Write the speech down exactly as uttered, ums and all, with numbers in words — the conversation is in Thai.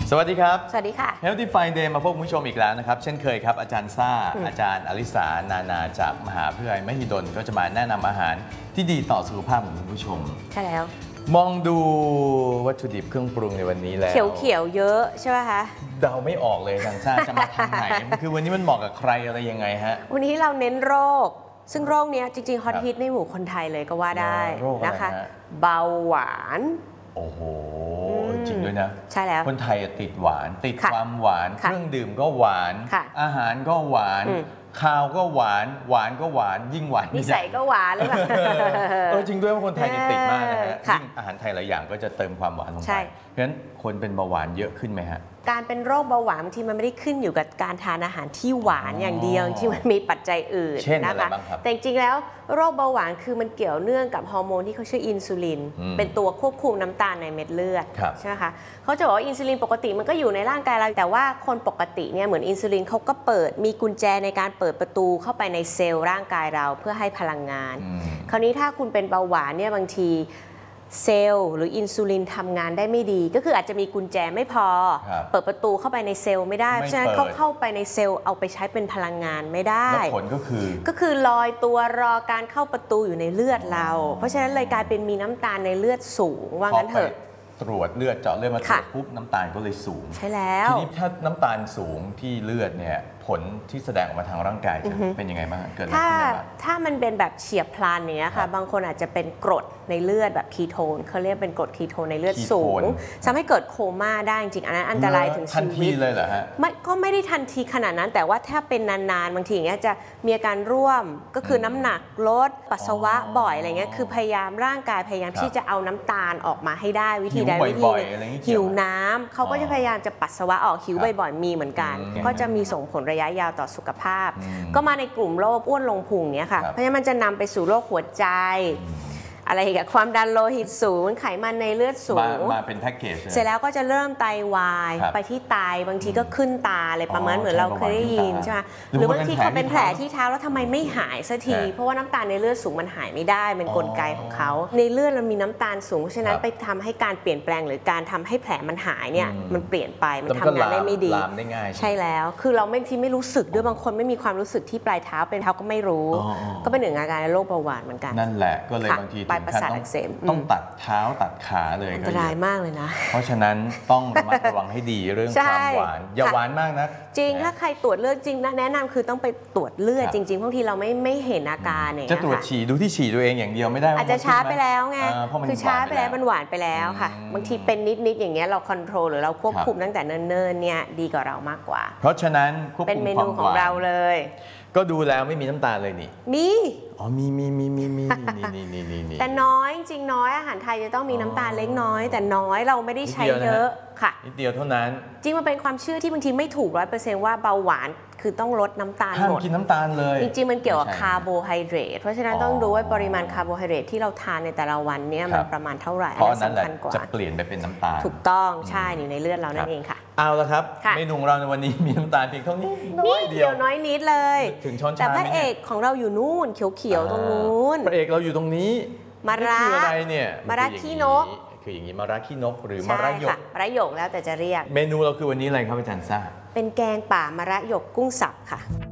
สวัสดีครับสวัสดีค่ะ Healthy Friday มาพบคุณผู้ชมอีกแล้วนะครับเช่นเคยครับอาจารย์ซ่าอาจารย์อลิสานานาจากมหาวิทยาลัยมหิดลก็จะมาแนะนำอาหารที่ดีต่อสุขภาพของคุณผู้ชมใช่แล้วมองดูวัตถุดิบเครื่องปรุงในวันนี้แล้วเขียวๆเยอะใช่ไหมคะเดาไม่ออกเลยอาจารย์ซ่าจะมาทางไหนคือวันนี้มันเหมาะกับใครอะไรยังไงฮะวันนี้เราเน้นโรคซึ่งโรคนี้จริงๆฮอตฮิตในหมู่คนไทยเลยก็ว่าได้นะคะเบาหวานโอ้โหจริงด้วยนะใช่แล้วคนไทยติดหวานติดความหวานเครื่องดื่มก็หวานอาหารก็หวานข้าวก็หวานหวานก็หวานยิ่งหวานนิสัยก็หวานเลยเออจริงด้วยว่าคนไทยติดมากนะฮะยิ่งอาหารไทยหลายอย่างก็จะเติมความหวานลงไปเพราะฉะนั้นคนเป็นเบาหวานเยอะขึ้นไหมฮะการเป็นโรคเบาหวานบางทีมันไม่ได้ขึ้นอยู่กับการทานอาหารที่หวานอย่างเดียวที่มันมีปัจจัยอื่นนะคะแต่จริงๆแล้วโรคเบาหวานคือมันเกี่ยวเนื่องกับฮอร์โมนที่เขาชื่ออินซูลินเป็นตัวควบคุมน้ำตาลในเม็ดเลือดใช่ไหมคะเขาจะบอกว่าอินซูลินปกติมันก็อยู่ในร่างกายเราแต่ว่าคนปกติเนี่ยเหมือนอินซูลินเขาก็เปิดมีกุญแจในการเปิดประตูเข้าไปในเซลล์ร่างกายเราเพื่อให้พลังงานคราวนี้ถ้าคุณเป็นเบาหวานเนี่ยบางทีเซลล์หรืออินซูลินทำงานได้ไม่ดีก็คืออาจจะมีกุญแจไม่พอเปิดประตูเข้าไปในเซลล์ไม่ได้เพราะฉะนั้นเขาเข้าไปในเซลล์เอาไปใช้เป็นพลังงานไม่ได้แล้วผลก็คือก็คือลอยตัวรอการเข้าประตูอยู่ในเลือดเราเพราะฉะนั้นเลยกลายเป็นมีน้ำตาลในเลือดสูงว่างั้นเถอะตรวจเลือดเจาะเลือดมาตรวจปุ๊บน้ำตาลก็เลยสูงใช่แล้วทีนี้ถ้าน้ำตาลสูงที่เลือดเนี่ยผลที่แสดงออกมาทางร่างกายจะเป็นยังไงบ้างเกิดอะไรขึ้นบ้างถ้ามันเป็นแบบเฉียบพลันเนี้ยค่ะบางคนอาจจะเป็นกรดในเลือดแบบคีโทนเขาเรียกเป็นกรดคีโทนในเลือดสูงทำให้เกิดโคม่าได้จริงๆอันนั้นอันตรายถึงชีวิตเลยเหรอฮะไม่ก็ไม่ได้ทันทีขนาดนั้นแต่ว่าถ้าเป็นนานๆบางทีอย่างเงี้ยจะมีอาการร่วมก็คือน้ำหนักลดปัสสาวะบ่อยอะไรเงี้ยคือพยายามร่างกายพยายามที่จะเอาน้ำตาลออกมาให้ได้วิธีใดวิธีหนึ่งหิวน้ำเขาก็จะพยายามจะปัสสาวะออกหิวบ่อยๆมีเหมือนกันก็จะมีส่งผลระยะยาวต่อสุขภาพก็มาในกลุ่มโรคอ้วนลงพุงเนี้ยค่ะเพราะฉะนั้นมันจะนำไปสู่โรคหัวใจอะไรกับความดันโลหิตสูงไขมันในเลือดสูงมาเป็นแพ็กเกจเสร็จแล้วก็จะเริ่มไตวายไปที่ไตบางทีก็ขึ้นตาอะไรประมาณเหมือนเราเคยได้ยินใช่ไหมหรือบางทีเขาเป็นแผลที่เท้าแล้วทำไมไม่หายสักทีเพราะว่าน้ำตาลในเลือดสูงมันหายไม่ได้เป็นกลไกของเขาในเลือดเรามีน้ำตาลสูงเพราะฉะนั้นไปทำให้การเปลี่ยนแปลงหรือการทำให้แผลมันหายเนี่ยมันเปลี่ยนไปมันทำงานได้ไม่ดีใช่แล้วคือเราไม่ที่ไม่รู้สึกด้วยบางคนไม่มีความรู้สึกที่ปลายเท้าเป็นเท้าก็ไม่รู้ก็เป็นหนึ่งอาการโรคเบาหวานเหมือนกันนั่นแหละก็เลยบางทีปลายประสาทอักเสบต้องตัดเท้าตัดขาเลยอันตรายมากเลยนะเพราะฉะนั้นต้องระมัดระวังให้ดีเรื่องความหวานอย่าหวานมากนะจริงถ้าใครตรวจเลือดจริงแนะนำคือต้องไปตรวจเลือดจริงๆบางทีเราไม่ไม่เห็นอาการเนี่ยจะตรวจฉี่ดูที่ฉี่ตัวเองอย่างเดียวไม่ได้อาจจะช้าไปแล้วไงคือช้าไปแล้วมันหวานไปแล้วค่ะบางทีเป็นนิดๆอย่างเงี้ยเราคอนโทรลหรือเราควบคุมตั้งแต่เนิ่นๆเนี่ยดีกว่าเรามากกว่าเพราะฉะนั้นควบคุมเป็นเมนูของเราเลยก็ดูแล้วไม่มีน้ำตาลเลยนี่มีอ๋อมีมีมีมีมีนี่นี่นี่นี่แต่น้อยจริงน้อยอาหารไทยจะต้องมีน้ำตาลเล็กน้อยแต่น้อยเราไม่ได้ใช้เยอะค่ะนิดเดียวเท่านั้นจริงมันเป็นความเชื่อที่บางทีไม่ถูกร้อยเปอร์เซ็นต์ว่าเบาหวานคือต้องลดน้ำตาลหมดห้ามกินน้ำตาลเลยจริงๆมันเกี่ยวกับคาร์โบไฮเดรตเพราะฉะนั้นต้องดูว่าปริมาณคาร์โบไฮเดรตที่เราทานในแต่ละวันเนี่ยมันประมาณเท่าไหร่เพราะนั้นแหละจะเปลี่ยนไปเป็นน้ำตาลถูกต้องใช่ในเลือดเรานั่นเองค่ะเอาละครับเมนูของเราในวันนี้มีน้ำตาลเพียงเท่านี้น้อยเดียวน้อยนิดเลยถึงช้อนชาแต่พระเอกของเราอยู่นู่นเขียวๆตรงนู้นพระเอกเราอยู่ตรงนี้มะระอะไรเนี่ยมะระขี้นกคืออย่างนี้มะระขี้นกหรือมะระหยกมะระหยกแล้วแต่จะเรียกเมนูเราคือวันนี้อะไรครับอาจารย์ซ่าเป็นแกงป่ามะระหยกกุ้งสับค่ะ